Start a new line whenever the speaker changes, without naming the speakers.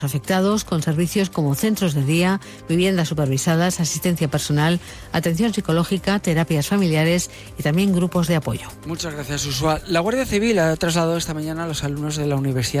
afectados con servicios como centros de día, viviendas supervisadas, asistencia personal, atención psicológica, terapias familiares y también grupos de apoyo.
Muchas gracias, Uxua. La Guardia Civil ha trasladado esta mañana a los alumnos de la Universidad